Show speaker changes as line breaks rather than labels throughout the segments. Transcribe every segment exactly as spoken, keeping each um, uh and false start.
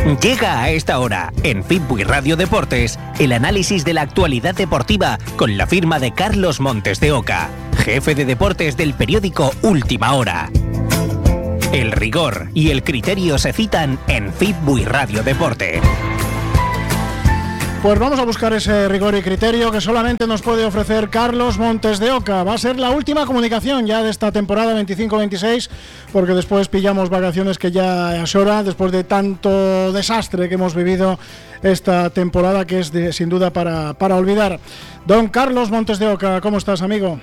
Llega a esta hora, en Fitbuy Radio Deportes, el análisis de la actualidad deportiva con la firma de Carlos Montes de Oca, jefe de deportes del periódico Última Hora. El rigor y el criterio se citan en Fitbuy Radio Deporte.
Pues vamos a buscar ese rigor y criterio que solamente nos puede ofrecer Carlos Montes de Oca. Va a ser la última comunicación ya de esta temporada veinticinco veintiséis, porque después pillamos vacaciones, que ya es hora, después de tanto desastre que hemos vivido esta temporada, que es de, sin duda para, para olvidar. Don Carlos Montes de Oca, ¿cómo estás, amigo?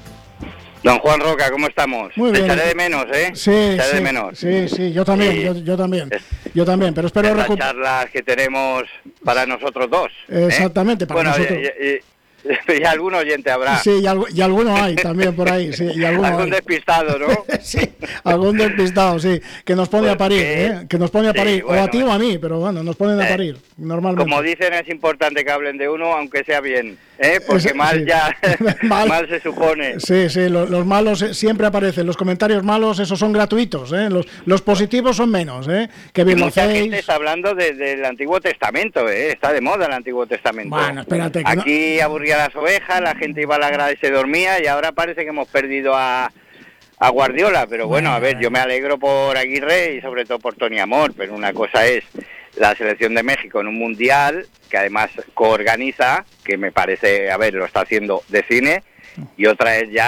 Don Juan Roca, ¿cómo estamos?
Muy bien.
Te echaré de menos, ¿eh?
Sí,
Te echaré
sí,
de menos.
sí, sí, yo también,
Sí.
yo, yo también, yo también, pero espero
Las
recuperar.
charlas que tenemos para nosotros dos. ¿eh?
Exactamente, para
bueno,
nosotros.
Y, y, y algún oyente habrá.
Sí, y, algo, y alguno hay también por ahí, sí, y alguno
algún
hay.
despistado, ¿no?
Sí, algún despistado, sí, que nos pone
Pues
a parir,
que-
¿eh? Que nos pone a
sí,
parir,
bueno,
o a ti o a mí, pero bueno, nos ponen a
eh,
parir, normalmente.
Como dicen, es importante que hablen de uno, aunque sea bien, ¿eh? Porque
Ese-
mal
sí.
ya,
Mal.
mal se supone.
Sí, sí, lo- los malos eh, siempre aparecen, los comentarios malos, esos son gratuitos, ¿eh? Los, los positivos son menos, ¿eh? Que
Y
bien lo
mucha gente
hacéis.
está hablando de- del Antiguo Testamento, ¿eh? Está de moda el Antiguo Testamento.
Bueno, espérate, que no-
Aquí aburría las ovejas, la gente iba a la grada y se dormía, y ahora parece que hemos perdido a, a Guardiola. Pero bueno, a ver, yo me alegro por Aguirre y sobre todo por Tony Amor, pero una cosa es la selección de México en un mundial, que además coorganiza, que me parece, a ver, lo está haciendo de cine, y otra es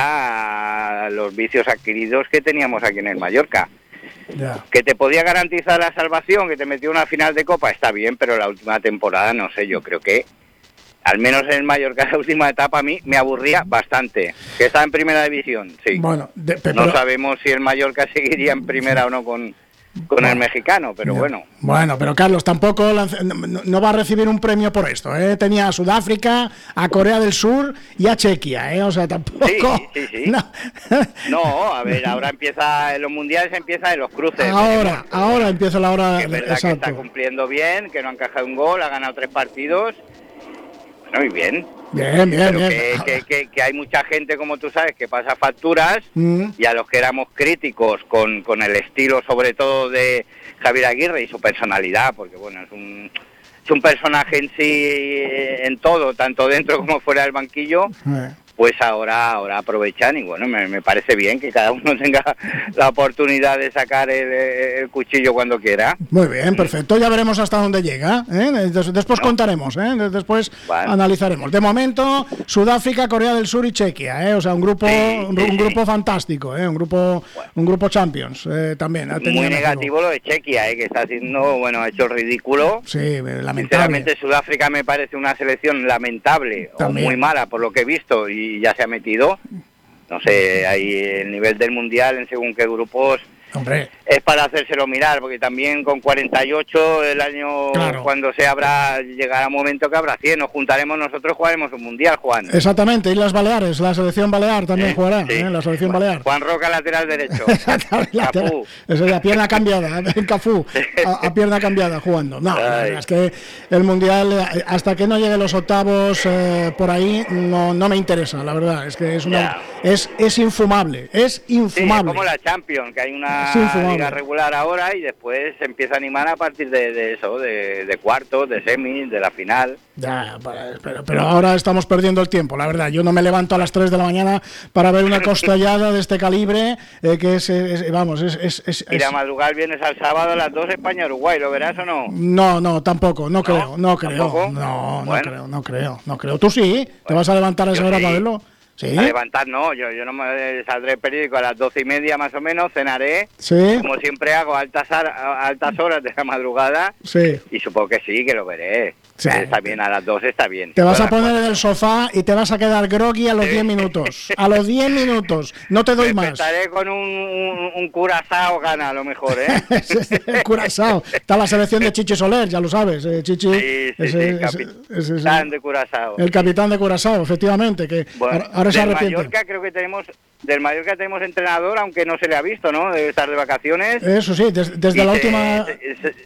ya los vicios adquiridos que teníamos aquí en el Mallorca.
Ya.
Que te podía garantizar la salvación, que te metió una final de Copa, está bien, pero la última temporada, no sé, yo creo que, al menos en el Mallorca, la última etapa a mí me aburría bastante. Que estaba en primera división, sí.
Bueno, de- pe-
No
pero-
sabemos si el Mallorca seguiría en primera o no con, con el mexicano, pero
Ya.
bueno.
Bueno, pero Carlos, tampoco lanz- no, no- no va a recibir un premio por esto, ¿eh? Tenía a Sudáfrica, a Corea del Sur y a Chequia, ¿eh? O sea, tampoco...
Sí, sí, sí.
No.
No, a ver, ahora empieza, en los mundiales empieza en los cruces.
Ahora, ahora empieza la hora...
Que es verdad que está
Exacto.
cumpliendo bien, que no ha encajado un gol, ha ganado tres partidos. Bueno, y bien.
Bien, bien,
Pero
bien.
que, que, que, que hay mucha gente, como tú sabes, que pasa facturas,
Mm.
y a los que éramos críticos con, con el estilo, sobre todo de Javier Aguirre y su personalidad, porque bueno, es un, es un personaje en sí, eh, en todo, tanto dentro como fuera del banquillo,
Eh.
pues ahora ahora aprovechan, y bueno, me, me parece bien que cada uno tenga la oportunidad de sacar el, el cuchillo cuando quiera.
Muy bien, perfecto. Ya veremos hasta dónde llega, ¿eh? Des- Después contaremos, ¿eh? Después
Vale.
analizaremos. De momento, Sudáfrica, Corea del Sur y Chequia, ¿eh? O sea, un grupo,
Sí,
un,
sí,
un
sí.
grupo fantástico, ¿eh? Un grupo, un grupo Champions, eh, también. ha tenido
Muy
en el
negativo lo de Chequia, eh, que está haciendo, bueno, ha hecho el ridículo.
Sí, eh, lamentable.
Sinceramente, Sudáfrica me parece una selección lamentable,
También.
o muy mala por lo que he visto, y ya se ha metido. No sé, ahí el nivel del mundial en según qué grupos
Hombre,
es para hacérselo mirar, porque también con cuarenta y ocho el año,
Claro.
cuando se habrá, llegará un momento que habrá cien, nos juntaremos nosotros, jugaremos un mundial, Juan.
exactamente. Islas Baleares, la selección Balear también
Eh,
jugará,
sí.
¿eh? La selección
Juan-
Balear.
Juan Roca, lateral derecho.
Exactamente, lateral.
Cafú.
Eso ya, pierna cambiada, en Cafú, a, a pierna cambiada jugando. No, la
Ay.
verdad es que el Mundial, eh, hasta que no llegue los octavos eh, por ahí, no, no me interesa, la verdad. Es que es una,
Ya.
es, es infumable, es
Sí, es
infumable.
como la Champions, que hay una
Es infumable.
liga regular ahora y después se empieza a animar a partir de, de eso, de, de cuartos, de semis, de la final.
Ya, para- pero, pero ahora estamos perdiendo el tiempo, la verdad. Yo no me levanto a las tres de la mañana para ver una costallada de este calibre, eh, que es, es- vamos, es... es, es-
Y la
es-
madrugada vienes al sábado a las dos España-Uruguay, ¿lo verás o no?
No, no, tampoco, no creo, no creo,
¿Tampoco?
no, no
Bueno.
creo, no creo, no creo. ¿Tú sí? ¿Te vas a levantar a esa
yo
hora
sí.
para verlo? ¿Sí?
A levantar no, yo, yo no me saldré del periódico a las doce y media más o menos, cenaré,
¿Sí?
como siempre hago, a altas, ar- a altas horas de la madrugada,
Sí.
y supongo que sí, que lo veré.
Sí.
Está bien, a las dos está bien.
Te vas a
Todas las
poner en el sofá y te vas a quedar groggy a los
Sí.
diez minutos. A los diez minutos. No te doy
Me
más.
empezaré con un, un, un curazao gana a lo mejor, ¿eh?
El Curazao. Está la selección de Chichi Soler, ya lo sabes. eh, Chichi,
Sí, sí,
ese-
sí,
ese-
capi-
ese- ese-
Tan de curazao.
el capitán de Curazao, efectivamente, que
Bueno,
ahora, ahora se
del
arrepiente.
Mallorca creo que tenemos, del Mallorca tenemos entrenador, aunque no se le ha visto, ¿no? Debe estar de vacaciones.
Eso sí, des- desde
Y
la
se-
última...
se, se-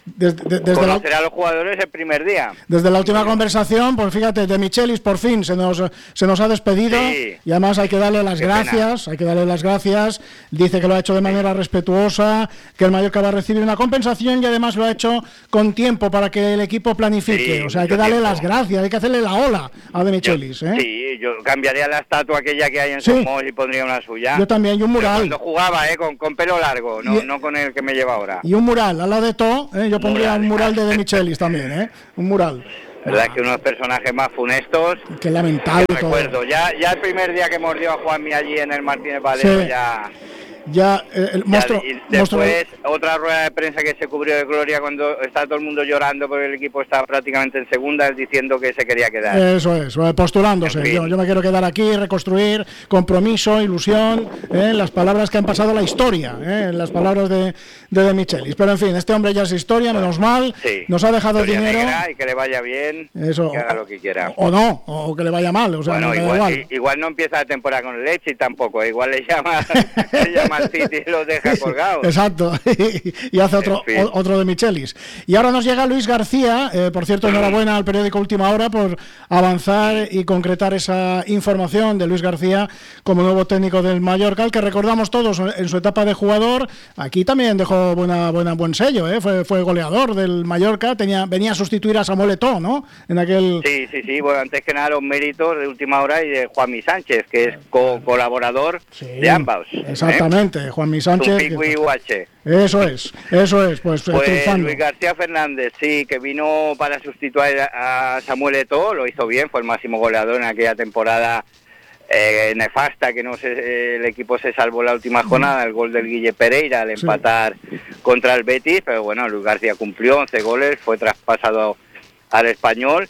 Desde, de, desde
conocer
la,
a los jugadores el primer día.
Desde la última conversación, pues fíjate, de Michelis por fin se nos se nos ha despedido,
sí.
Y además hay que darle las
Qué
gracias,
pena.
hay que darle las gracias. Dice que lo ha hecho de manera respetuosa, que el Mallorca va a recibir una compensación y además lo ha hecho con tiempo para que el equipo planifique.
Sí,
o sea, hay que darle
tiempo.
las gracias, hay que hacerle la ola a de Michelis.
Yo,
¿eh?
Sí, yo cambiaría la estatua aquella que hay en
Sí.
Somos y pondría una suya.
Yo también, y un
Pero
mural.
cuando jugaba, ¿eh? Con, con pelo largo, no,
Y-
no con el que me lleva ahora.
Y un mural, al lado de todo, ¿eh? Yo pondría
Mural.
un mural de De Michelis también, ¿eh? Un mural.
La verdad es que unos personajes más funestos.
Qué lamentable todo.
Recuerdo, ya, ya el primer día que mordió a Juanmi allí en el Martínez Valero,
Sí.
ya...
Ya, eh, el
ya-
monstruo,
y
monstruo-
después, otra rueda de prensa que se cubrió de gloria cuando está todo el mundo llorando porque el equipo está prácticamente en segunda, diciendo que se quería quedar.
Eso es, eh, postulándose.
En fin.
Yo, yo me quiero quedar aquí, reconstruir, compromiso, ilusión, eh, las palabras que han pasado a la historia, eh, las palabras de, de De Michelis. Pero en fin, este hombre ya es historia, menos mal,
Sí.
nos ha dejado
Historia
dinero.
negra y que le vaya bien,
Eso,
que haga lo que quiera.
O no, o que le vaya mal, o sea,
Bueno,
me da
igual,
igual.
i- igual no empieza la temporada con el Leche tampoco, eh, igual le llama, le llama al City y los deja colgados.
Exacto, y hace otro,
En fin.
o- otro de Michelis. Y ahora nos llega Luis García, eh, por cierto, enhorabuena al periódico Última Hora por avanzar y concretar esa información de Luis García como nuevo técnico del Mallorca, al que recordamos todos en su etapa de jugador. Aquí también dejó buena, buena buen sello, ¿eh? fue, fue goleador del Mallorca, tenía, venía a sustituir a Samuel Eto'o, ¿no? En aquel...
Sí, sí, sí, bueno, antes que nada los méritos de Última Hora y de Juanmi Sánchez, que es co colaborador
Sí,
de ambos. ¿eh?
Exactamente, Juanmi Sánchez. que-
Tupicu y U H.
Eso es, eso es, pues,
Pues
triunfando.
Luis García Fernández, sí, que vino para sustituir a Samuel Eto'o, lo hizo bien, fue el máximo goleador en aquella temporada eh, nefasta, que no se, el equipo se salvó la última jornada, el gol del Guille Pereira al
Sí.
empatar contra el Betis, pero bueno, Luis García cumplió once goles, fue traspasado al Español.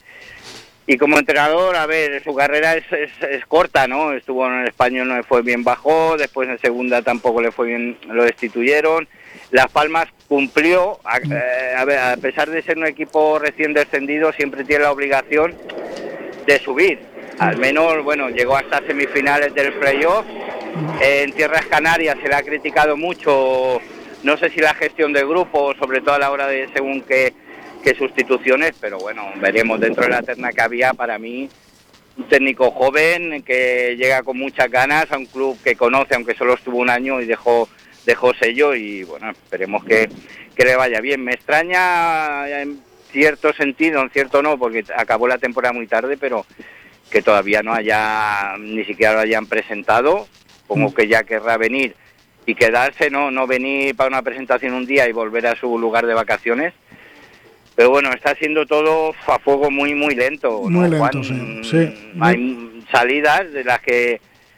Y como entrenador, a ver, su carrera es, es, es corta, ¿no? Estuvo en el Español, no le fue bien, bajó, después en segunda tampoco le fue bien, lo destituyeron. Las Palmas cumplió, a, eh, a, ver, a pesar de ser un equipo recién descendido, siempre tiene la obligación de subir. Al menos, bueno, llegó hasta semifinales del playoff. Eh, en Tierras Canarias se le ha criticado mucho, no sé si la gestión del grupo, sobre todo a la hora de según qué, qué sustituciones, pero bueno, veremos dentro de la terna que había. Para mí, un técnico joven que llega con muchas ganas a un club que conoce, aunque solo estuvo un año y dejó dejó sello, y bueno, esperemos que, que le vaya bien. Me extraña en cierto sentido, en cierto no, porque acabó la temporada muy tarde, pero que todavía no haya, ni siquiera lo hayan presentado. Supongo que ya querrá venir y quedarse, no no venir para una presentación un día y volver a su lugar de vacaciones. Pero bueno, está siendo todo a fuego muy, muy lento, ¿no,
Muy lento,
Juan?
sí, sí.
Hay salidas de las que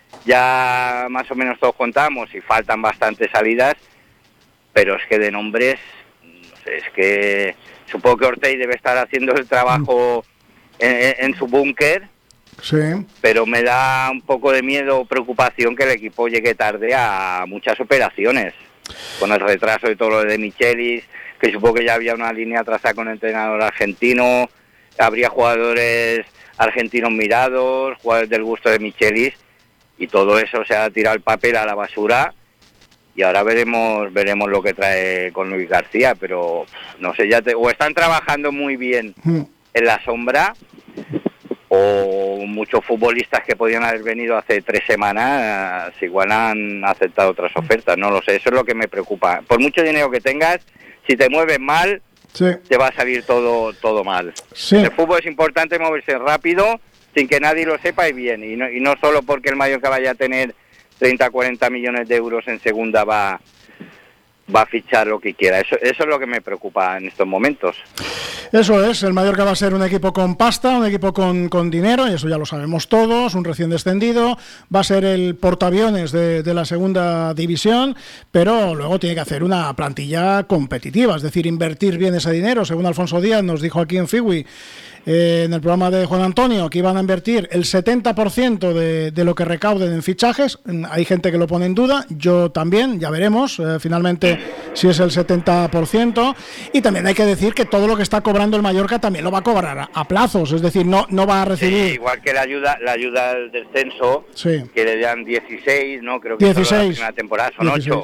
ya más o menos todos contamos y faltan bastantes salidas, pero es que de nombres, no sé, es que supongo que Ortega debe estar haciendo el trabajo en, en su búnker,
Sí.
pero me da un poco de miedo o preocupación que el equipo llegue tarde a muchas operaciones, con el retraso de todo lo de Michelis, que supongo que ya había una línea trazada con el entrenador argentino, habría jugadores argentinos mirados, jugadores del gusto de Michelis, y todo eso se ha tirado el papel a la basura, y ahora veremos veremos lo que trae con Luis García, pero no sé, ya te, o están trabajando muy bien
Mm.
en la sombra, o muchos futbolistas que podían haber venido hace tres semanas igual han aceptado otras ofertas, no lo sé, eso es lo que me preocupa. Por mucho dinero que tengas, si te mueves mal,
Sí.
te va a salir todo todo mal.
Sí.
En el fútbol es importante moverse rápido, sin que nadie lo sepa y bien, y no, y no solo porque el Mallorca vaya a tener treinta, cuarenta millones de euros en segunda va va a fichar lo que quiera. Eso, eso es lo que me preocupa en estos momentos.
Eso es, el Mallorca va a ser un equipo con pasta, un equipo con, con dinero, y eso ya lo sabemos todos, un recién descendido, va a ser el portaaviones de, de la segunda división, pero luego tiene que hacer una plantilla competitiva, es decir, invertir bien ese dinero. Según Alfonso Díaz nos dijo aquí en Figui, eh, en el programa de Juan Antonio, que iban a invertir el setenta por ciento de, de lo que recauden en fichajes. Hay gente que lo pone en duda, yo también, ya veremos eh, finalmente si es el setenta por ciento. Y también hay que decir que todo lo que está cobrando el Mallorca también lo va a cobrar a, a plazos, es decir, no, no va a recibir...
Sí, igual que la ayuda la ayuda del descenso,
Sí.
que le dan dieciséis, ¿no? Creo que
dieciséis.
solo la primera temporada son
dieciséis.
ocho.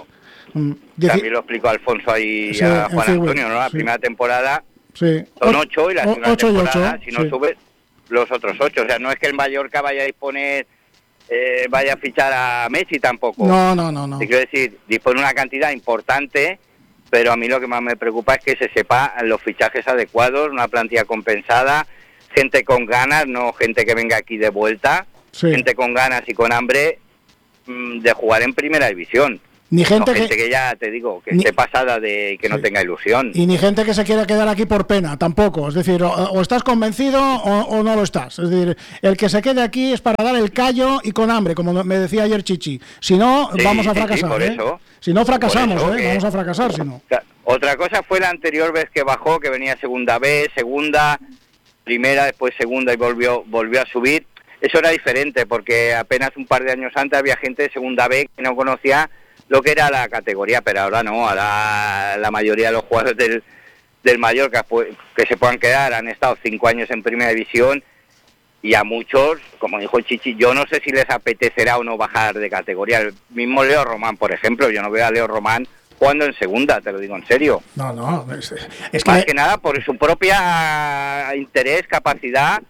Mm.
También lo explicó Alfonso ahí sí, a Juan Antonio, ¿no? La sí. primera temporada
sí.
son ocho y la segunda
ocho
temporada,
y ocho,
si no
sí.
sube, los otros ocho. O sea, no es que el Mallorca vaya a disponer, eh, vaya a fichar a Messi tampoco.
No, no, no, no.
Te quiero decir, dispone una cantidad importante, pero a mí lo que más me preocupa es que se sepa los fichajes adecuados, una plantilla compensada, gente con ganas, no gente que venga aquí de vuelta, sí. gente con ganas y con hambre mmm, de jugar en primera división.
Ni gente,
no, gente
que,
que ya, te digo, que
ni,
esté pasada de que no sí. tenga ilusión.
Y ni gente que se quiera quedar aquí por pena, tampoco. Es decir, o, o estás convencido o, o no lo estás. Es decir, el que se quede aquí es para dar el callo y con hambre, como me decía ayer Chichi. Si no,
sí,
vamos a
sí,
fracasar.
Sí, por
¿eh?
eso.
Si no fracasamos,
eso,
¿eh?
que...
vamos a fracasar, si no.
Otra cosa fue la anterior vez que bajó, que venía segunda B, segunda, primera, después segunda y volvió volvió a subir. Eso era diferente, porque apenas un par de años antes había gente de segunda B que no conocía lo que era la categoría, pero ahora no, ahora la mayoría de los jugadores del, del Mallorca pues, que se puedan quedar han estado cinco años en primera división y a muchos, como dijo Chichi, yo no sé si les apetecerá o no bajar de categoría. El mismo Leo Román, por ejemplo, yo no veo a Leo Román jugando en segunda, te lo digo en serio.
No, no, es, es
Más
que...
que nada por su propia interés, capacidad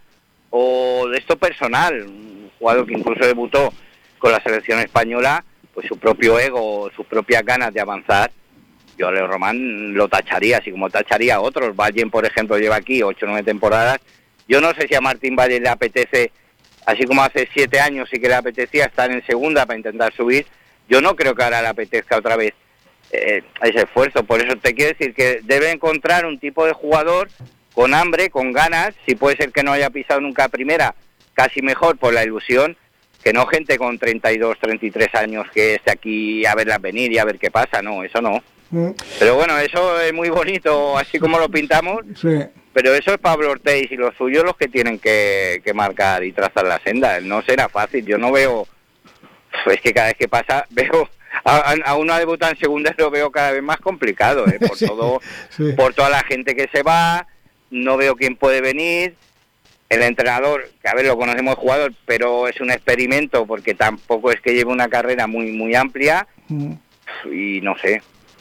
o de esto personal. Un jugador que incluso debutó con la selección española, pues su propio ego, sus propias ganas de avanzar, yo a Leo Román lo tacharía, así como tacharía a otros. Valle, por ejemplo, lleva aquí ocho o nueve temporadas. Yo no sé si a Martín Valle le apetece, así como hace siete años sí que le apetecía estar en segunda para intentar subir, yo no creo que ahora le apetezca otra vez eh, ese esfuerzo. Por eso te quiero decir que debe encontrar un tipo de jugador con hambre, con ganas, si puede ser que no haya pisado nunca primera, casi mejor por la ilusión, que no gente con treinta y dos, treinta y tres años que esté aquí a verlas venir y a ver qué pasa, no, eso no. Mm. Pero bueno, eso es muy bonito, así como lo pintamos, sí. Pero eso es Pablo Ortiz y los suyos los que tienen que, que marcar y trazar la senda. No será fácil, yo no veo, es que cada vez que pasa, veo a, a uno a debutar en segunda lo veo cada vez más complicado, ¿eh? por, sí, todo, sí. por toda la gente que se va, no veo quién puede venir. El entrenador, que a ver, lo conocemos jugador, pero es un experimento porque tampoco es que lleve una carrera muy muy amplia mm. y no sé,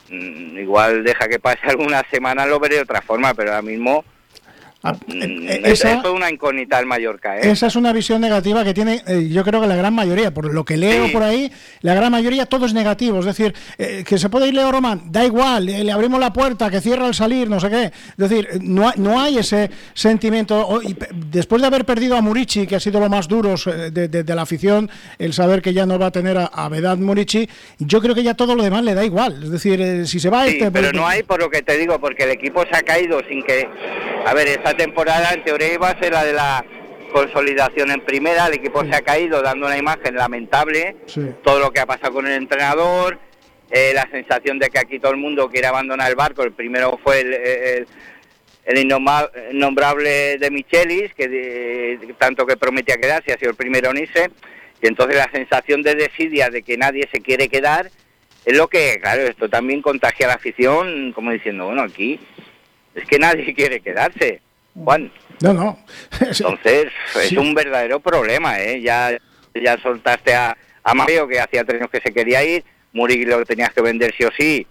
igual deja que pase algunas semanas, lo veré de otra forma, pero ahora mismo ah, esa, es una incógnita al Mallorca, ¿eh?
Esa es una visión negativa que tiene, eh, yo creo que la gran mayoría, por lo que leo sí. por ahí, la gran mayoría todo es negativo, es decir, eh, que se puede ir Leo Román, da igual, eh, le abrimos la puerta, que cierra al salir, no sé qué, es decir, no, no hay ese sentimiento, y después de haber perdido a Murici, que ha sido lo más duro de, de, de la afición, el saber que ya no va a tener a, a Vedat Murici, yo creo que ya todo lo demás le da igual, es decir, eh, si se va
sí,
este...
pero
pues,
no hay, por lo que te digo, porque el equipo se ha caído sin que, a ver, esta temporada en teoría iba a ser la de la consolidación en primera, el equipo sí. se ha caído dando una imagen lamentable, sí. todo lo que ha pasado con el entrenador, eh, la sensación de que aquí todo el mundo quiere abandonar el barco. El primero fue el, el, el innombrable de Michelis, que de, tanto que prometía quedarse, ha sido el primero en irse, y entonces la sensación de desidia de que nadie se quiere quedar es lo que, claro, esto también contagia a la afición, como diciendo, bueno, aquí es que nadie quiere quedarse, Juan.
No, no.
Entonces,
sí.
es un verdadero problema, ¿eh? Ya, ya soltaste a, a Mario, que hacía tres años que se quería ir, Muri lo tenías que vender sí o sí,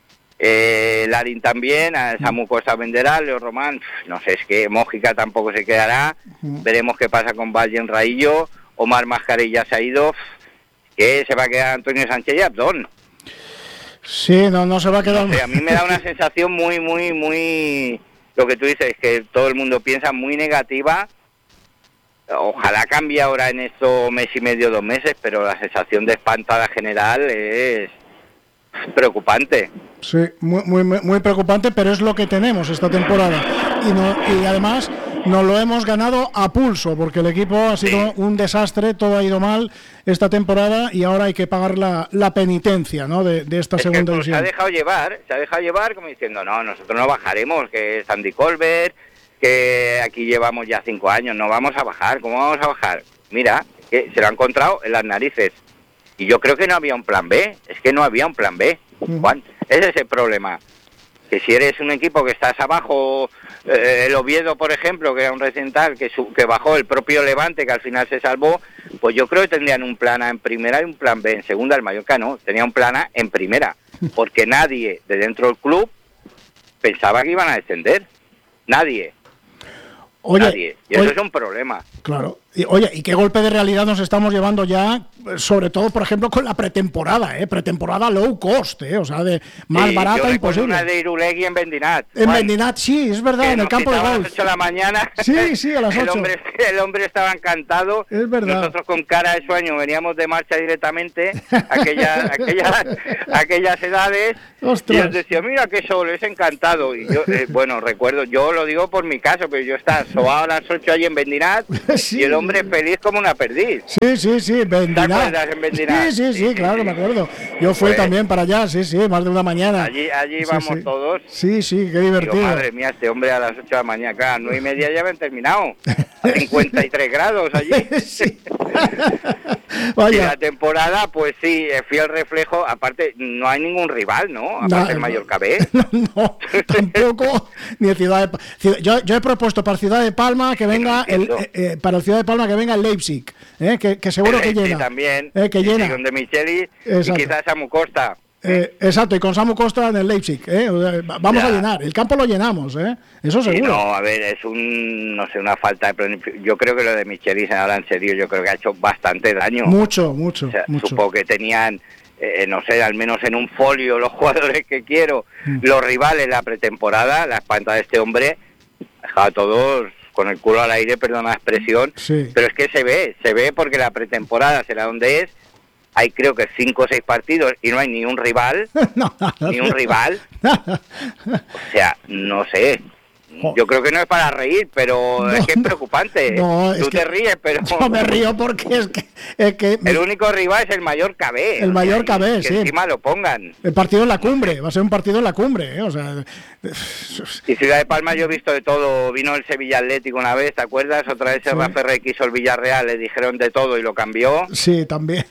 eh, Larin también, a Samu Costa venderá, Leo Román, no sé, es que Mójica tampoco se quedará, uh-huh. veremos qué pasa con Valle en Raillo, Omar Mascarilla se ha ido, que se va a quedar Antonio Sánchez y Abdón.
Sí, no, no se va a quedar.
No sé, a mí me da una sensación muy, muy, muy, lo que tú dices, que todo el mundo piensa muy negativa. Ojalá cambie ahora en estos mes y medio, dos meses, pero la sensación de espantada general es preocupante.
Sí, muy, muy, muy preocupante, pero es lo que tenemos esta temporada. Y, no, y además nos lo hemos ganado a pulso, porque el equipo ha sido sí. un desastre, todo ha ido mal esta temporada y ahora hay que pagar la, la penitencia, ¿no? de, de esta
es
segunda
que,
división.
Se ha dejado llevar, se ha dejado llevar como diciendo, no, nosotros no bajaremos, que es Andy Colbert, que aquí llevamos ya cinco años, no vamos a bajar, ¿cómo vamos a bajar? Mira, que se lo ha encontrado en las narices. Y yo creo que no había un plan B, es que no había un plan B, uh-huh. Juan, ese es el problema. Que si eres un equipo que estás abajo, eh, el Oviedo, por ejemplo, que era un reciental que, su, que bajó, el propio Levante, que al final se salvó, pues yo creo que tendrían un plan A en primera y un plan B en segunda. El Mallorca no, tenía un plan A en primera. porque nadie de dentro del club pensaba que iban a descender. Nadie.
Oye,
Nadie. Y eso
oye,
es un problema.
Claro. Y, oye, ¿y qué golpe de realidad nos estamos llevando ya? Sobre todo, por ejemplo, con la pretemporada, ¿eh? Pretemporada low cost, ¿eh? O sea, de más
Sí,
barata
yo
imposible.
una de Irulegui en Bendinat.
En
Juan,
Bendinat, sí, es verdad,
que
en el
nos
campo de
citaban a
golf.
las ocho de la mañana.
Sí, sí, a las
El
ocho.
hombre, el hombre estaba encantado.
Es verdad.
Nosotros con cara de sueño veníamos de marcha directamente, aquellas, aquellas, aquellas edades.
Ostras.
Y yo decía, mira qué sol, es encantado. Y yo, eh, bueno, recuerdo, yo lo digo por mi caso, pero yo estaba sobado a las ocho allí en Bendinat
Sí.
y el hombre feliz como una perdiz.
Sí, sí, sí, Bendinat.
¿Te acuerdas en Bendinat?
Sí, sí, sí,
Sí, sí,
claro,
sí.
me acuerdo. Yo fui
Pues-
también para allá, sí, sí, más de una mañana.
Allí, allí
Sí,
vamos
sí.
todos.
Sí, sí, qué
Digo,
divertido.
madre mía, este hombre a las ocho de la mañana, acá, a nueve y media ya habían terminado. A cincuenta y tres grados allí.
Sí.
Y
Vaya.
la temporada, pues sí, es fiel reflejo. Aparte, no hay ningún rival, ¿no? Aparte
Na-
el Mallorca B.
No, no, tampoco, ni en Ciudad de Pa- Ciudad- yo, yo he propuesto para Ciudad de Palma que venga el,
entiendo.
eh, eh, para Ciudad de Palma que venga el Leipzig, eh, que, que seguro que
Sí,
llena.
también.
Eh, que
Sí,
llena.
sí, con De Micheli
Exacto.
y quizás Samu Costa.
Eh, exacto, y con Samu Costa en el Leipzig, eh, o sea, va- vamos
Ya.
a llenar. El campo lo llenamos, eh, eso
Sí,
seguro.
no, a ver, es un, no sé, una falta de planificación. Yo creo que lo de Micheli, se habla en serio, yo creo que ha hecho bastante daño.
Mucho, mucho,
O sea,
mucho.
supongo que tenían, eh, no sé, al menos en un folio los jugadores que quiero,
Mm.
los rivales la pretemporada, la espanta de este hombre, dejaba a todos con el culo al aire, perdona la expresión,
Sí.
pero es que se ve, se ve porque la pretemporada será donde es, hay creo que cinco o seis partidos y no hay ni un rival,
No, nada.
ni un rival, o sea, no sé.
Jo.
Yo creo que no es para reír, pero
No,
es que es
no.
preocupante.
No, es
Tú
que
te ríes, pero
Yo me río porque es que, es que
el único rival es el Mallorca B.
El
o sea,
Mallorca
y
B,
que
sí.
encima lo pongan.
el partido en la cumbre, va a ser un partido en la cumbre, eh, o sea,
Y Ciudad de Palma yo he visto de todo. Vino el Sevilla Atlético una vez, ¿te acuerdas? Otra vez el
Sí.
Raferre quiso el Villarreal, le dijeron de todo y lo cambió.
sí, también.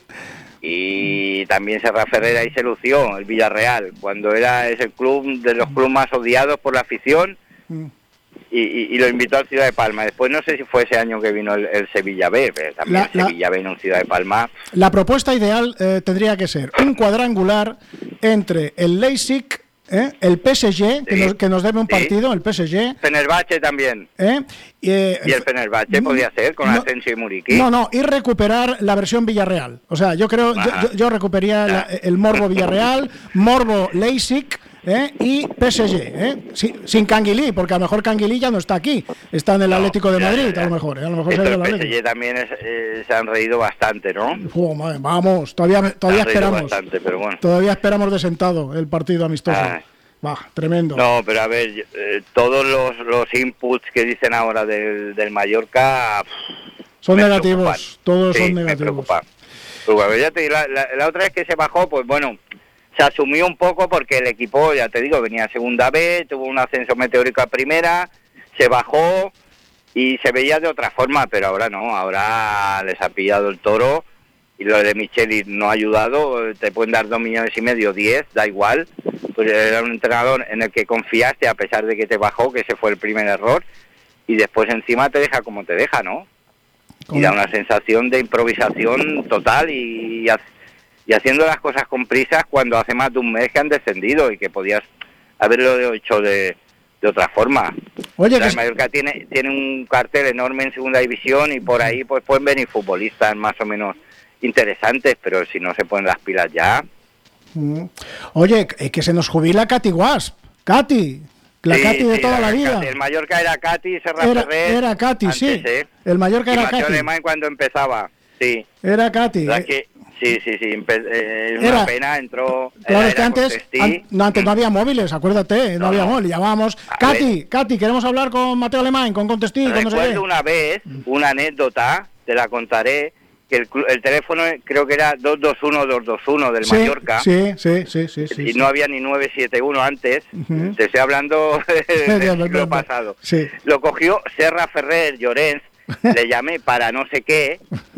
Y también Serra Ferrer ahí se lució, el Villarreal, cuando era ese club de los clubes más odiados por la afición.
Mm.
Y, y, y lo invitó al Ciudad de Palma. Después no sé si fue ese año que vino el, el Sevilla B, pero también
La- la-
Sevilla B en un Ciudad de Palma.
La propuesta ideal eh, tendría que ser un cuadrangular entre el Leipzig, eh, el P S G, que,
Sí,
nos, que nos debe un
sí.
partido, el P S G,
Fenerbahce también.
eh, y, eh,
Y el Fenerbahce
no,
podía ser con
no,
Asensio y Muriqui.
No, no, y recuperar la versión Villarreal. O sea, yo creo, yo,
Ajá.
yo, yo recuperaría la- el Morbo Villarreal, Morbo Leipzig, ¿eh? Y P S G, ¿eh? Si- sin Canguilí, porque a lo mejor Canguilí ya no está aquí, está en el
No,
Atlético de
ya,
Madrid,
ya, ya.
a lo mejor, ¿eh? a lo mejor
Esto
sería
el
el
P S
Atlético.
G también es, eh, se han reído bastante, ¿no?
Oh, madre, vamos, todavía, todavía
Se han reído
esperamos,
bastante, pero bueno.
todavía esperamos de sentado el partido amistoso.
Ay.
Va, tremendo.
No, pero a ver, yo- eh, todos los, los inputs que dicen ahora del, del Mallorca pff,
Son
me
negativos,
preocupan.
todos
Sí,
son
me
negativos.
preocupa. Pero, a ver, ya te digo, la, la- la otra vez que se bajó, pues bueno, se asumió un poco porque el equipo, ya te digo, venía a segunda B, tuvo un ascenso meteórico a primera, se bajó y se veía de otra forma, pero ahora no, ahora les ha pillado el toro y lo de Micheli no ha ayudado, te pueden dar dos millones y medio, diez, da igual, pues era un entrenador en el que confiaste a pesar de que te bajó, que ese fue el primer error, y después encima te deja como te deja, ¿no? Y da una sensación de improvisación total y, y, ha- y haciendo las cosas con prisas cuando hace más de un mes que han descendido y que podías haberlo hecho de, de otra forma.
Oye,
O sea,
que
el Mallorca tiene, tiene un cartel enorme en segunda división y por ahí pues pueden venir futbolistas más o menos interesantes, pero si no se ponen las pilas ya...
Mm. Oye, eh, que se nos jubila Katy Wasp. Katy, la
Sí,
Katy de
sí,
toda la
Katy.
vida.
El Mallorca era Katy, Serra
Era,
Ferrer.
era Katy,
antes,
sí.
¿eh?
El Mallorca
Y
era
Mateo
Katy.
Alemán cuando empezaba, sí.
Era Katy.
La
eh.
que, sí, sí, sí, empe- eh, es
Era-
una pena, entró...
Claro,
era-
es que
era
antes,
Contestí.
an- no, antes no había móviles, acuérdate, no,
No,
había
no.
móviles. Llamábamos,
A
Katy,
ver.
Katy, queremos hablar con Mateo Alemán, con Contestí, con no sé qué.
Recuerdo una vez, una anécdota, te la contaré, que el, clu- el teléfono creo que era dos dos uno dos dos uno del
Sí,
Mallorca,
Sí, sí, sí, sí. sí,
y
sí.
no había ni nueve siete uno antes,
Ujú.
te estoy hablando del
Ya,
siglo
ya, ya.
pasado.
Sí.
Lo cogió Serra Ferrer Llorens, le llamé para no sé qué,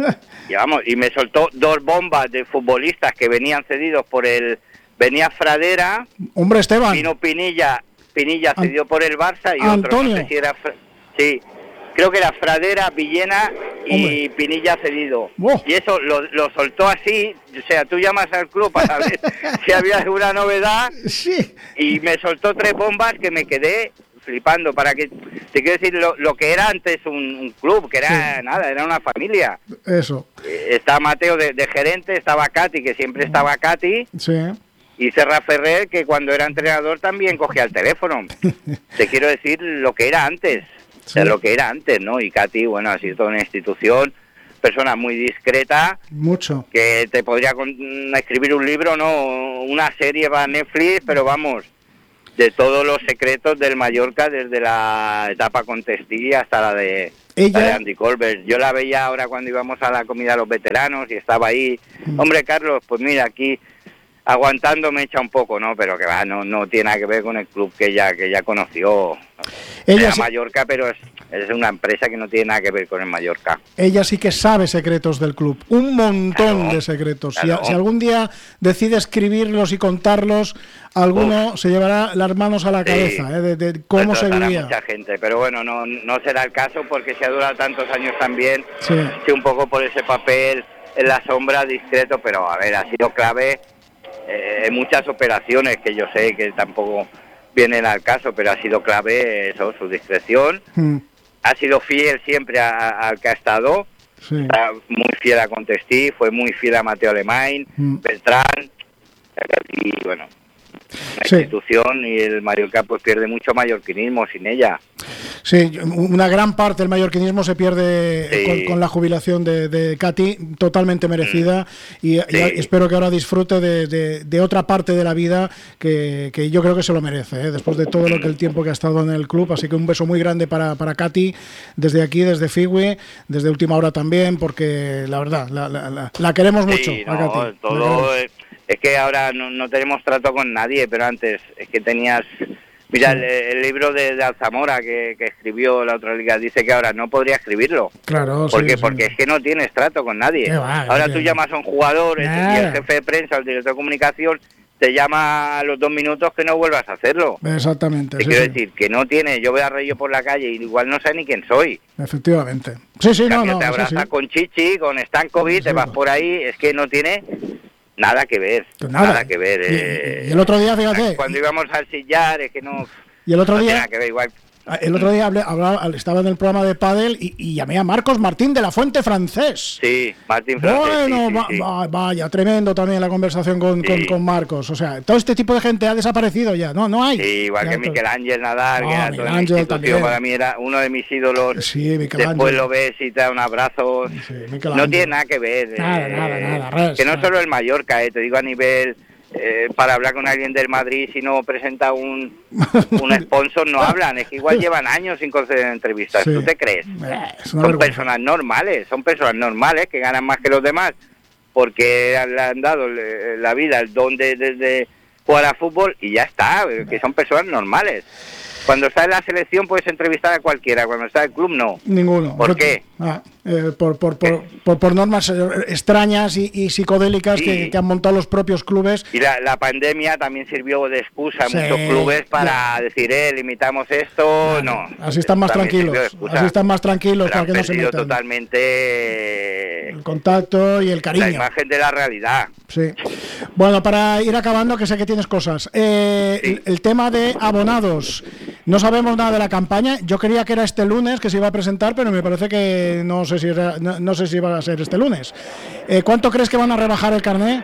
y vamos, y me soltó dos bombas de futbolistas que venían cedidos por el... Venía Fradera,
Hombre, Esteban.
vino Pinilla, Pinilla
An-
cedió por el Barça y otro,
Antonio.
no sé si era... Fra- Sí, creo que era Fradera, Villena y Pinilla cedido.
Oh.
Y eso lo, lo soltó así, o sea, tú llamas al club para ver si había alguna novedad,
sí.
Y me soltó tres bombas que me quedé flipando, para que, te quiero decir, lo, lo que era antes un, un club, que era sí. nada, era una familia.
Eso.
Eh, estaba Mateo de, de gerente, estaba Katy, que siempre estaba Katy.
Sí.
Y Serra Ferrer, que cuando era entrenador también cogía el teléfono. Te quiero decir lo que era antes, sí. o sea, lo que era antes, ¿no? Y Katy, bueno, ha sido toda una institución, persona muy discreta.
Mucho. Que
te podría con, escribir un libro, ¿no? Una serie para Netflix, pero vamos, de todos los secretos del Mallorca, desde la etapa con Testí hasta la de,
¿Ella?
la de Andy Colbert. Yo la veía ahora cuando íbamos a la comida de los veteranos y estaba ahí. Mm. Hombre, Carlos, pues mira, aquí aguantando me echa un poco, ¿no? Pero que va, no no tiene nada que ver con el club que ella que ella conoció. Ella sí. Mallorca, pero es, es una empresa que no tiene nada que ver con el Mallorca.
Ella sí que sabe secretos del club, un montón claro, de secretos. Claro. Si, si algún día decide escribirlos y contarlos, alguno Uf. se llevará las manos a la cabeza, sí. ¿eh? de, de cómo
Eso
se vivía.
Mucha gente, pero bueno, no no será el caso porque se ha durado tantos años también,
sí.
sí, un poco por ese papel en la sombra discreto, pero a ver, ha sido clave. Eh, muchas operaciones que yo sé que tampoco vienen al caso, pero ha sido clave eso, su discreción. Mm. Ha sido fiel siempre al que ha estado, sí. Está muy fiel a Contestí, fue muy fiel a Mateo Alemán, mm. Beltrán, y bueno, la sí. institución y el Mallorca pues pierde mucho mallorquinismo sin ella.
Sí, una gran parte del mallorquinismo se pierde sí. con, con la jubilación de, de Katy, totalmente merecida, mm. y, sí. y espero que ahora disfrute de, de, de otra parte de la vida que, que yo creo que se lo merece, ¿eh? Después de todo lo que el tiempo que ha estado en el club. Así que un beso muy grande para, para Katy, desde aquí, desde Figui, desde Última Hora también, porque la verdad, la, la, la, la queremos mucho.
Sí, no,
a Katy.
Todo es, es que ahora no, no tenemos trato con nadie, pero antes es que tenías... Mira, sí. el, el libro de, de Alzamora que, que escribió la otra liga dice que ahora no podría escribirlo.
Claro,
¿Por qué?
Sí,
porque
sí.
es que no tienes trato con nadie.
Va,
ahora tú llamas a un jugador el, y el jefe de prensa, el director de comunicación, te llama a los dos minutos que no vuelvas a hacerlo.
Exactamente.
Te
sí,
quiero
sí.
decir que no tiene, yo veo a Rayo por la calle y igual no sé ni quién soy.
Efectivamente. Sí, sí, no, no.
Te abrazas sí, con Chichi, con Stankovic, sí, te vas por ahí, es que no tiene... Nada que ver,
pues nada.
nada que ver.
Y,
eh,
y el otro día, fíjate...
Cuando íbamos al sillar, es que no...
Y el otro
no
día...
Nada que ver, igual.
El otro día hablé, hablaba, estaba en el programa de Pádel y, y llamé a Marcos Martín de la Fuente Francés.
Sí, Martín Francés.
Bueno,
sí,
va,
sí, sí.
Va, vaya, tremendo también la conversación con, sí. con, con Marcos. O sea, todo este tipo de gente ha desaparecido ya, no no hay.
Sí, igual
ya
que Miquel Ángel Nadal,
no,
que era toda una institución, para mí era uno de mis ídolos.
Sí,
Después lo ves y te da un abrazo.
Sí,
no tiene nada que ver.
Nada,
eh,
nada, nada. Res,
que no
nada.
solo el Mallorca, eh, te digo a nivel... Eh, para hablar con alguien del Madrid, si no presenta un, un sponsor, no hablan. Es que igual llevan años sin conceder entrevistas. Sí. ¿Tú te crees?
Eh,
son
vergüenza.
personas normales, son personas normales que ganan más que los demás porque le han dado la vida, el don de, de, de jugar a fútbol y ya está, que son personas normales. Cuando está en la selección puedes entrevistar a cualquiera, cuando está en el club no.
Ninguno.
¿Por qué?
Ah, eh, por, por, por, por, por normas extrañas y, y psicodélicas sí. que, que han montado los propios clubes.
Y la, la pandemia también sirvió de excusa a sí, muchos clubes para ya. decir, eh, limitamos esto, no. no.
Así están más tranquilos, así están más tranquilos para que no se metan.
Totalmente
el contacto y el cariño.
La imagen de la realidad.
Sí. Bueno, para ir acabando, que sé que tienes cosas. Eh, sí. el, el tema de abonados. No sabemos nada de la campaña. Yo creía que era este lunes que se iba a presentar, pero me parece que no sé si era, no, no sé si va a ser este lunes. Eh, ¿Cuánto crees que van a rebajar el carné?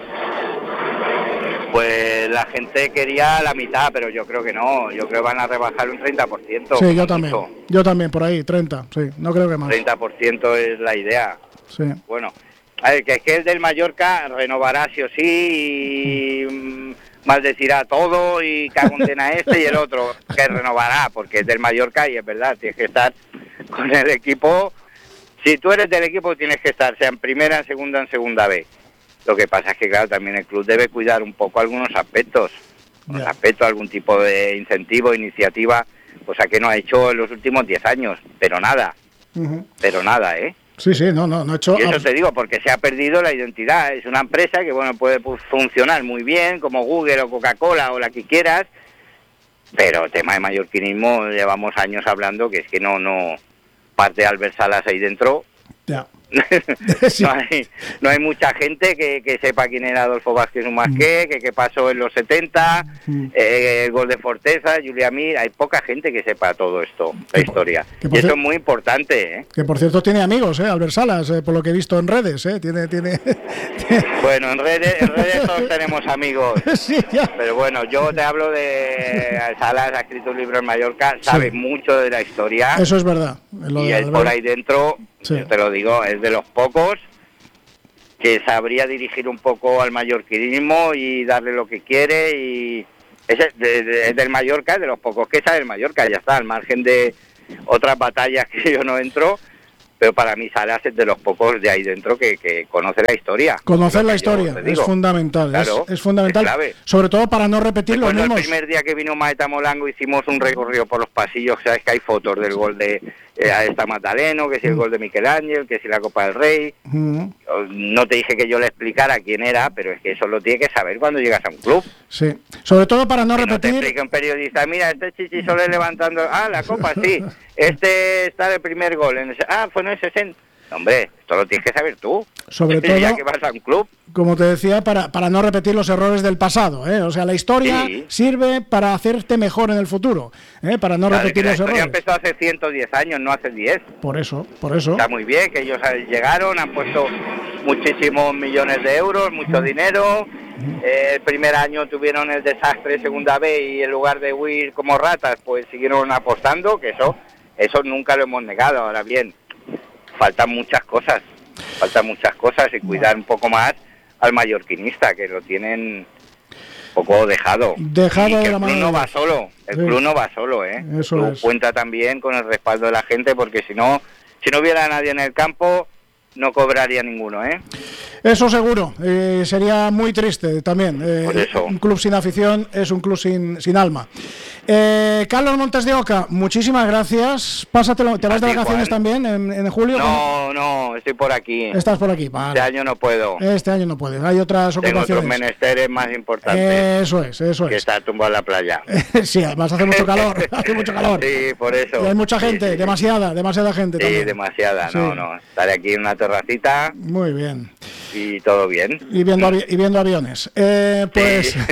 Pues la gente quería la mitad, pero yo creo que no. Yo creo que van a rebajar un treinta por ciento.
Sí, yo también. Mucho. Yo también, por ahí, treinta, sí. No creo que más.
treinta por ciento es la idea.
Sí.
Bueno, a ver, que es que el del Mallorca renovará sí o sí y... Mm, maldecirá todo y condena este y el otro que renovará porque es del Mallorca y es verdad, tienes que estar con el equipo. Si tú eres del equipo tienes que estar sea en primera, en segunda, en segunda B. Lo que pasa es que claro, también el club debe cuidar un poco algunos aspectos, yeah. aspectos, algún tipo de incentivo, iniciativa, cosa que no ha hecho en los últimos diez años, pero nada, uh-huh. pero nada, ¿eh?
Sí, sí, no, no, no he hecho...
Y eso te digo, porque se ha perdido la identidad. Es una empresa que, bueno, puede funcionar muy bien, como Google o Coca-Cola o la que quieras, pero el tema de mallorquinismo llevamos años hablando que es que no, no, parte de Albert Salas ahí dentro,
Ya.
Sí. no, hay, no hay mucha gente que, que sepa quién era Adolfo Vázquez Umasqué, mm. que, que pasó en los setenta, mm. eh, el gol de Forteza, Julia Mir. Hay poca gente que sepa todo esto, la
que
historia.
Por,
y eso es muy importante, ¿eh?
Que por cierto tiene amigos, ¿eh? Albert Salas, eh, por lo que he visto en redes, ¿eh? Tiene, tiene...
Bueno, en redes, en redes todos tenemos amigos.
Sí, ya.
Pero bueno, yo te hablo de Salas, ha escrito un libro en Mallorca, sabe sí. mucho de la historia.
Eso es verdad.
Lo y él por ahí dentro, sí. yo te lo digo, es de los pocos que sabría dirigir un poco al mallorquinismo y darle lo que quiere, y es, de, de, es del Mallorca, de los pocos que sabe el Mallorca, ya está, al margen de otras batallas que yo no entro, pero para mí Salas es de los pocos de ahí dentro que, que conoce la historia.
Conocer la historia es fundamental, claro, es, es fundamental, es clave. Sobre todo para no repetir los mismos.
El primer día que vino Maeta Molango hicimos un recorrido por los pasillos, sabes que hay fotos del gol de eh, esta Magdaleno, que si el gol de Miquel Ángel, que si la Copa del Rey. Mm. No te dije que yo le explicara quién era, pero es que eso lo tiene que saber cuando llegas a un club.
Sí, sobre todo para no que repetir.
No te explique un periodista, mira, este Chichi Soler levantando, ah, la Copa, sí, este está de primer gol, en ese, ah, fue en el sesenta. Hombre, esto lo tienes que saber tú.
Sobre todo,
ya que vas a un club.
Como te decía, para, para no repetir los errores del pasado, ¿eh? O sea, la historia sí. sirve para hacerte mejor en el futuro, ¿eh? Para no claro, repetir los errores. La
historia empezó hace ciento diez años, no hace diez.
Por eso, por eso.
Está muy bien que ellos llegaron, han puesto muchísimos millones de euros, mucho mm. dinero. Mm. Eh, el primer año tuvieron el desastre segunda B y en lugar de huir como ratas, pues siguieron apostando, que eso, eso nunca lo hemos negado. Ahora bien, faltan muchas cosas, faltan muchas cosas y cuidar un poco más al mallorquinista, que lo tienen un poco dejado.
Dejado
y que
de
el
la
club
mano.
no va solo, el sí. club no va solo, ¿eh?
Eso
el club
es.
cuenta también con el respaldo de la gente, porque si no, si no hubiera nadie en el campo, no cobraría ninguno, ¿eh?
Eso seguro, eh, sería muy triste también. Eh,
Por eso.
Un club sin afición es un club sin, sin alma. Eh, Carlos Montes de Oca, muchísimas gracias. Pásatelo, ¿te vas de vacaciones Juan. también en, en julio?
No, no, estoy por aquí.
Estás por aquí, vale.
Este año no puedo.
Este año no puedes, hay otras ocupaciones.
Tengo otros menesteres más importantes.
Eso es, eso es.
Que estar tumbado en la playa.
Sí, además hace mucho calor, hace mucho calor.
Sí, por eso.
Y hay mucha gente, sí, sí. demasiada, demasiada gente
sí,
también.
demasiada,
sí.
no, no. Estaré aquí en una terracita.
Muy bien.
Y todo bien.
Y viendo, avi y viendo aviones. Eh, pues, sí.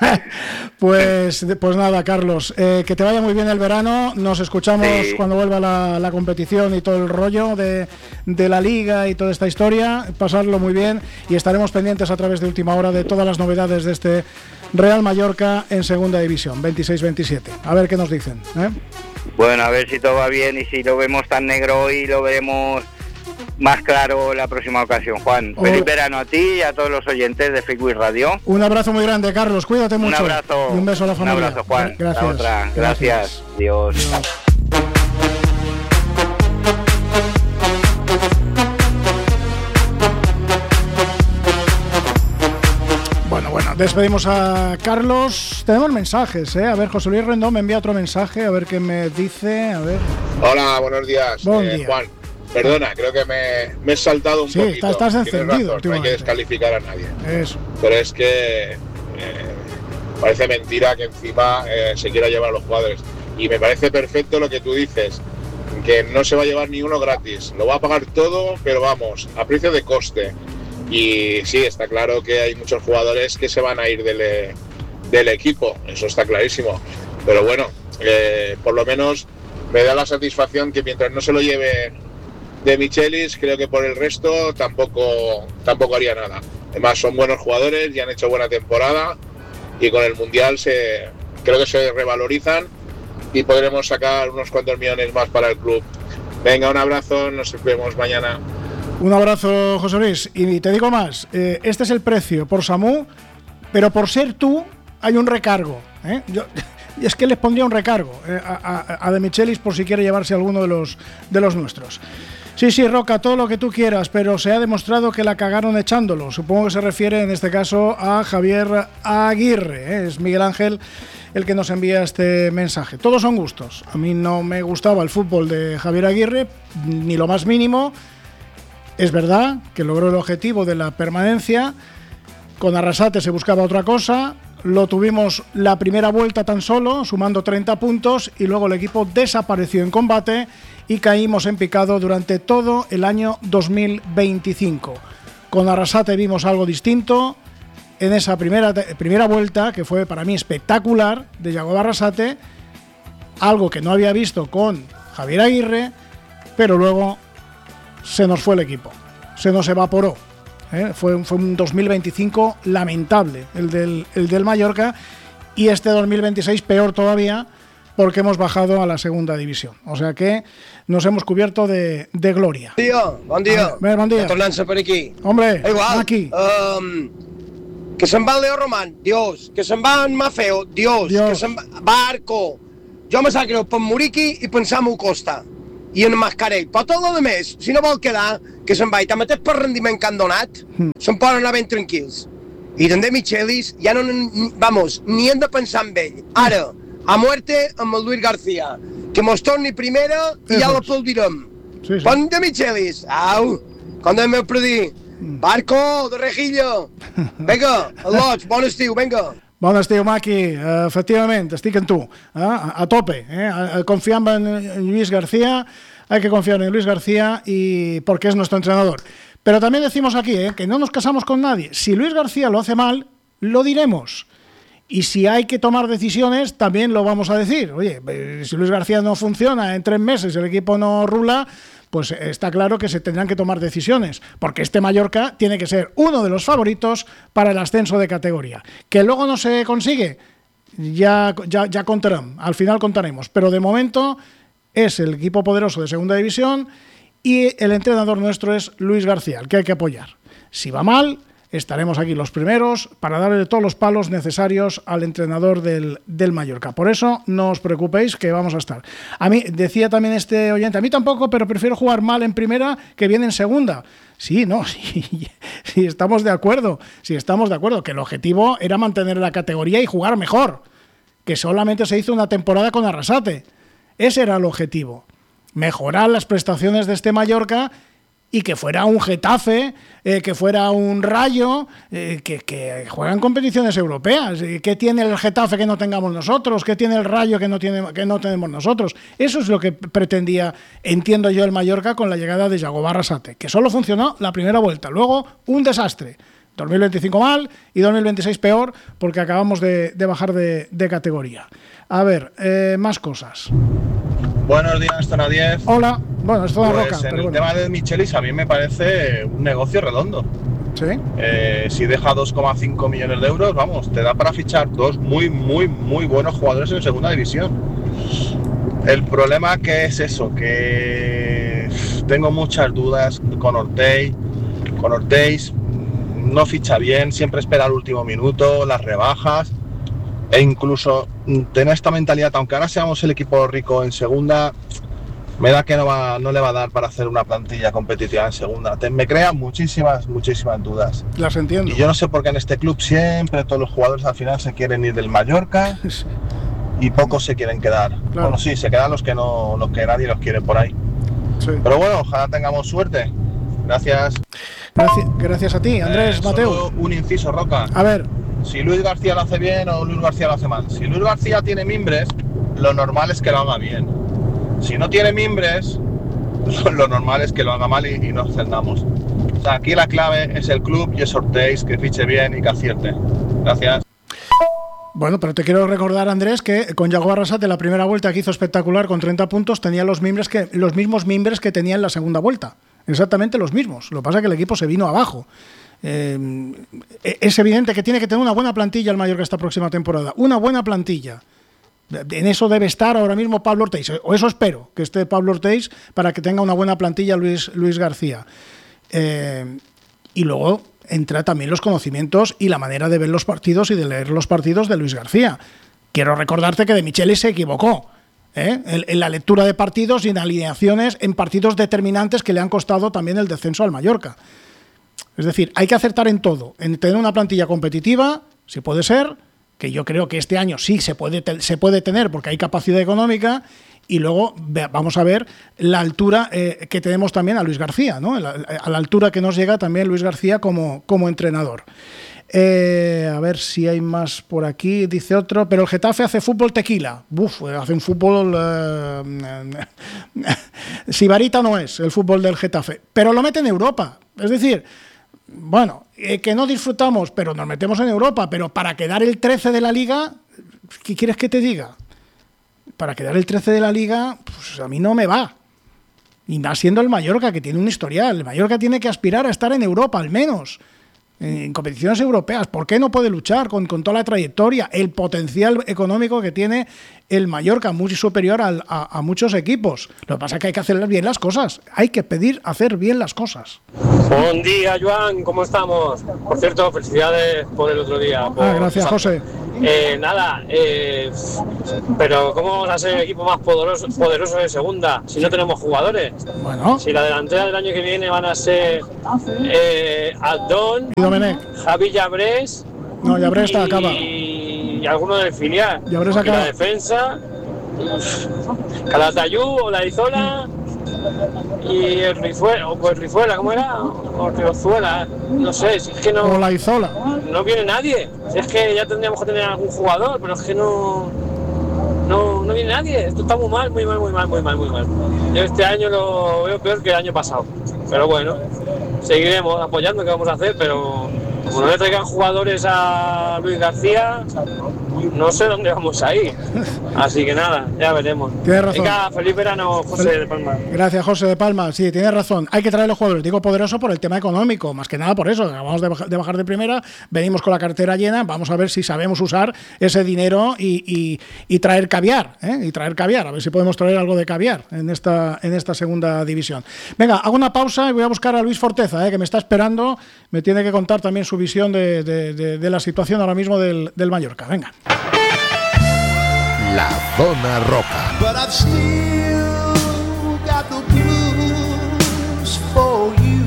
pues, pues nada, Carlos, eh, que te vaya muy bien el verano. Nos escuchamos sí. cuando vuelva la, la competición y todo el rollo de, de la liga y toda esta historia. Pasarlo muy bien y estaremos pendientes a través de Última Hora de todas las novedades de este Real Mallorca en Segunda División, veintiséis veintisiete. A ver qué nos dicen, ¿eh?
Bueno, a ver si todo va bien y si lo vemos tan negro hoy, lo veremos más claro la próxima ocasión, Juan. Oh. Feliz verano a ti y a todos los oyentes de Freakway Radio.
Un abrazo muy grande, Carlos. Cuídate mucho.
Un abrazo.
Y un beso a la familia.
Un abrazo, Juan.
Gracias.
La otra. Gracias. Gracias. Dios. Dios.
Bueno, bueno, despedimos a Carlos. Tenemos mensajes, ¿eh? A ver, José Luis Rendón me envía otro mensaje, a ver qué me dice. A ver.
Hola, buenos días.
Buen
eh,
día.
Juan. Perdona, creo que me, me he saltado un
sí,
poquito.
Sí, estás encendido.
Razón, no hay que descalificar a nadie.
Eso.
Pero es que eh, parece mentira que encima eh, se quiera llevar a los jugadores. Y me parece perfecto lo que tú dices, que no se va a llevar ni uno gratis. Lo va a pagar todo, pero vamos, a precio de coste. Y sí, está claro que hay muchos jugadores que se van a ir del, del equipo, eso está clarísimo. Pero bueno, eh, por lo menos me da la satisfacción que mientras no se lo lleve de Michelis, creo que por el resto tampoco, tampoco haría nada. Además son buenos jugadores y han hecho buena temporada y con el Mundial se, creo que se revalorizan y podremos sacar unos cuantos millones más para el club. Venga, un abrazo, nos vemos mañana.
Un abrazo, José Luis. Y te digo más, eh, este es el precio por Samu, pero por ser tú hay un recargo, ¿eh? Yo, y es que les pondría un recargo eh, a, a, a De Michelis por si quiere llevarse alguno de los, de los nuestros. Sí, sí, Roca, todo lo que tú quieras, pero se ha demostrado que la cagaron echándolo. Supongo que se refiere en este caso a Javier Aguirre, ¿eh? Es Miguel Ángel el que nos envía este mensaje. Todos son gustos. A mí no me gustaba el fútbol de Javier Aguirre, ni lo más mínimo. Es verdad que logró el objetivo de la permanencia. Con Arrasate se buscaba otra cosa. Lo tuvimos la primera vuelta tan solo, sumando treinta puntos, y luego el equipo desapareció en combate y caímos en picado durante todo el año dos mil veinticinco. Con Arrasate vimos algo distinto en esa primera, primera vuelta, que fue para mí espectacular, de Yago Arrasate, algo que no había visto con Javier Aguirre, pero luego se nos fue el equipo, se nos evaporó. ¿eh? Fue, fue un dos mil veinticinco lamentable el del, el del Mallorca, y este dos mil veintiséis peor todavía, porque hemos bajado a la segunda división. O sea que nos hemos cubierto de, de gloria.
Bon dia, bon dia.
A ver, bon dia.
Tornant-se per aquí.
Hombre,
Igual.
aquí.
Um, que se'n va en Leo Román, Dios. Que se'n va en Mafeo, Dios.
Dios.
Que se'n va... Barco. Jo me sap greu per Muriqui i per Samu Costa. I en Mascarell. Però tot el més, si no vol quedar, que se'n va. I també per rendiment que han donat, mm. se'n poden anar ben tranquils. I també Michelis, ja no... Vamos, ni hem de pensar en ell. Ara, a muerte amb el Luis García. Que mos torni primera i
Eso
ja
es.
l'aplaudirem.
Sí, sí.
Pon de Michelis. Au, com de meu predí. Barco, de rejillo. Vinga, al·lots, bon estiu, vinga.
Bon estiu, Maki. Uh, efectivament, estic en tu. Uh, a, a tope. Eh? Uh, confiamos en, en Luis García. Hay que confiar en Luis García y porque es nuestro entrenador. Pero también decimos aquí eh, que no nos casamos con nadie. Si Luis García lo hace mal, lo diremos. Y si hay que tomar decisiones, también lo vamos a decir. Oye, si Luis García no funciona en tres meses, el equipo no rula, pues está claro que se tendrán que tomar decisiones, porque este Mallorca tiene que ser uno de los favoritos para el ascenso de categoría. Que luego no se consigue, ya, ya, ya contarán, al final contaremos, pero de momento es el equipo poderoso de segunda división y el entrenador nuestro es Luis García, el que hay que apoyar. Si va mal, estaremos aquí los primeros para darle todos los palos necesarios al entrenador del, del Mallorca. Por eso no os preocupéis que vamos a estar. A mí, decía también este oyente, a mí tampoco, pero prefiero jugar mal en primera que bien en segunda. Sí, no, sí, sí, estamos de acuerdo, sí, estamos de acuerdo, que el objetivo era mantener la categoría y jugar mejor, que solamente se hizo una temporada con Arrasate. Ese era el objetivo, mejorar las prestaciones de este Mallorca y que fuera un Getafe, eh, que fuera un Rayo, eh, que, que juegan competiciones europeas. ¿Qué tiene el Getafe que no tengamos nosotros? ¿Qué tiene el Rayo que no, tiene, que no tenemos nosotros? Eso es lo que pretendía, entiendo yo, el Mallorca con la llegada de Yago Arrasate, que solo funcionó la primera vuelta. Luego, un desastre. dos mil veinticinco mal y dos mil veintiséis peor porque acabamos de, de bajar de, de categoría. A ver, eh, más cosas.
Buenos días, Zona diez.
Hola. Bueno, es toda
Pues
roca.
en
pero
el
bueno.
tema de Michelis a mí me parece un negocio redondo.
Sí.
Eh, si deja dos coma cinco millones de euros, vamos, te da para fichar dos muy, muy, muy buenos jugadores en segunda división. El problema que es eso, que tengo muchas dudas con Orteix. Con Orteix no ficha bien, siempre espera el último minuto, las rebajas. E incluso tener esta mentalidad, aunque ahora seamos el equipo rico en segunda, me da que no, va, no le va a dar para hacer una plantilla competitiva en segunda. Te, me crea muchísimas, muchísimas dudas.
Las entiendo.
Y yo no sé por qué en este club siempre todos los jugadores al final se quieren ir del Mallorca y pocos se quieren quedar. Claro. Bueno, sí, se quedan los que no, los que nadie los quiere por ahí.
Sí.
Pero bueno, ojalá tengamos suerte. Gracias.
Gracias, gracias a ti, Andrés
eh,
Mateu.
Solo un inciso, Roca.
A ver.
Si Luis García lo hace bien o Luis García lo hace mal. Si Luis García tiene mimbres, lo normal es que lo haga bien. Si no tiene mimbres, lo normal es que lo haga mal y, y nos ascendamos. O sea, aquí la clave es el club y es Orteix, que fiche bien y que acierte. Gracias.
Bueno, pero te quiero recordar, Andrés, que con Yago Arrasate la primera vuelta que hizo espectacular con treinta puntos tenía los mimbres que los mismos mimbres que tenía en la segunda vuelta. Exactamente los mismos. Lo que pasa es que el equipo se vino abajo. Eh, es evidente que tiene que tener una buena plantilla el Mallorca esta próxima temporada. Una buena plantilla. En eso debe estar ahora mismo Pablo Orteix, o eso espero, que esté Pablo Orteix para que tenga una buena plantilla Luis, Luis García. Eh, y luego entra también los conocimientos y la manera de ver los partidos y de leer los partidos de Luis García. Quiero recordarte que de Michelis se equivocó ¿eh? en, en la lectura de partidos y en alineaciones en partidos determinantes que le han costado también el descenso al Mallorca. Es decir, hay que acertar en todo, en tener una plantilla competitiva, si puede ser, que yo creo que este año sí se puede, te- se puede tener porque hay capacidad económica, y luego vamos a ver la altura eh, que tenemos también a Luis García, ¿no? A la, a la altura que nos llega también Luis García como, como entrenador. Eh, a ver si hay más por aquí. Dice otro, pero el Getafe hace fútbol tequila. Uf, hace un fútbol eh, sibarita no es el fútbol del Getafe, pero lo mete en Europa. Es decir, bueno, eh, que no disfrutamos, pero nos metemos en Europa, pero para quedar el trece de la Liga, ¿qué quieres que te diga? Para quedar el trece de la Liga, pues a mí no me va. Y más siendo el Mallorca, que tiene un historial. El Mallorca tiene que aspirar a estar en Europa, al menos, en competiciones europeas. ¿Por qué no puede luchar con, con toda la trayectoria, el potencial económico que tiene el Mallorca, muy superior al, a, a muchos equipos? Lo que pasa es que hay que hacer bien las cosas. Hay que pedir hacer bien las cosas.
Buen día, Joan, ¿cómo estamos? Por cierto, felicidades por el otro día.
Ah, gracias, José.
Eh, nada, eh, pero ¿cómo vamos a ser el equipo más poderoso, poderoso de segunda si no tenemos jugadores?
Bueno.
Si la delantera del año que viene van a ser eh, Aldón, Javi Llabrés,
no, Llabrés está, acaba.
Y, y alguno del filial.
Llabrés
y
acaba.
la defensa, Calatayud o la Izola y el Rizuela, o el Rizuela, ¿cómo era? O Riozuela, no sé, si es que no.
O la Izola.
No viene nadie. Si es que ya tendríamos que tener algún jugador, pero es que no. No, no viene nadie. Esto está muy mal, muy mal, muy mal, muy mal, muy mal. Yo este año lo veo peor que el año pasado. Pero bueno, seguiremos apoyando, ¿qué vamos a hacer? Pero como no le traigan jugadores a Luis García, no sé dónde vamos a ir. Así que nada, ya veremos.
Tienes razón.
Venga, feliz verano, José Fel- de Palma.
Gracias, José de Palma. Sí, tienes razón. Hay que traer los jugadores. Digo poderoso por el tema económico, más que nada por eso. Acabamos de, baja, de bajar de primera, venimos con la cartera llena. Vamos a ver si sabemos usar ese dinero y, y, y traer caviar, ¿eh? Y traer caviar. A ver si podemos traer algo de caviar en esta, en esta segunda división. Venga, hago una pausa y voy a buscar a Luis Forteza, ¿eh? Que me está esperando. Me tiene que contar también su visión de, de, de, de la situación ahora mismo del, del Mallorca. Venga.
La Zona Roja.
But I've still got the blues for you.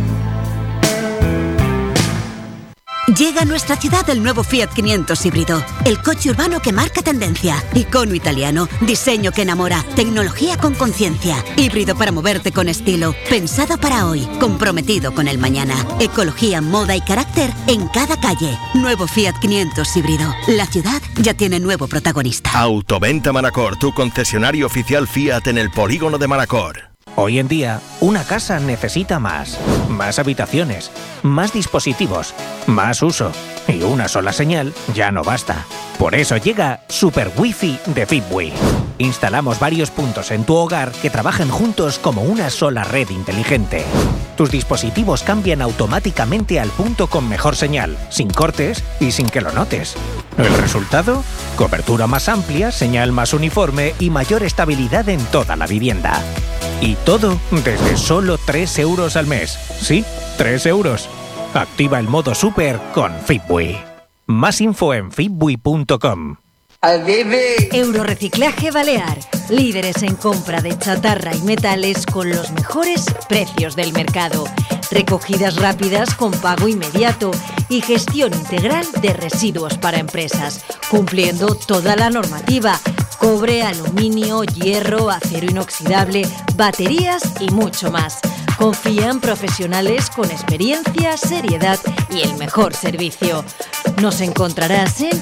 Llega a nuestra ciudad el nuevo Fiat quinientos híbrido, el coche urbano que marca tendencia, icono italiano, diseño que enamora, tecnología con conciencia, híbrido para moverte con estilo, pensado para hoy, comprometido con el mañana, ecología, moda y carácter en cada calle. Nuevo Fiat quinientos híbrido. La ciudad ya tiene nuevo protagonista.
Autoventa Manacor, tu concesionario oficial Fiat en el polígono de Manacor.
Hoy en día, una casa necesita más. Más habitaciones, más dispositivos, más uso. Y una sola señal ya no basta. Por eso llega Super Wi-Fi de Fitbui. Instalamos varios puntos en tu hogar que trabajan juntos como una sola red inteligente. Tus dispositivos cambian automáticamente al punto con mejor señal, sin cortes y sin que lo notes. ¿El resultado? Cobertura más amplia, señal más uniforme y mayor estabilidad en toda la vivienda. Y todo desde solo tres euros al mes. Sí, tres euros. Activa el modo Super con Fitbui. Más info en fitbui punto com.
Eurorreciclaje Balear. Líderes en compra de chatarra y metales con los mejores precios del mercado. Recogidas rápidas con pago inmediato y gestión integral de residuos para empresas, cumpliendo toda la normativa. Cobre, aluminio, hierro, acero inoxidable, baterías y mucho más. Confían profesionales con experiencia, seriedad y el mejor servicio. Nos encontrarás en